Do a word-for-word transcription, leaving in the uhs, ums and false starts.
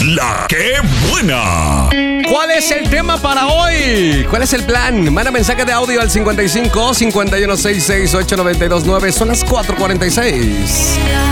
La que buena. ¿Cuál es el tema para hoy? ¿Cuál es el plan? Manda mensaje de audio al cincuenta y cinco, cincuenta y uno, sesenta y seis, ocho noventa y dos nueve. Son las cuatro cuarenta y seis.